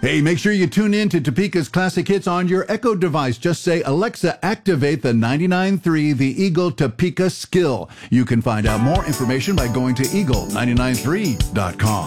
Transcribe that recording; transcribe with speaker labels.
Speaker 1: Hey, make sure you tune in to Topeka's Classic Hits on your Echo device. Just say, Alexa, activate the 99.3 The Eagle Topeka skill. You can find out more information by going to eagle993.com.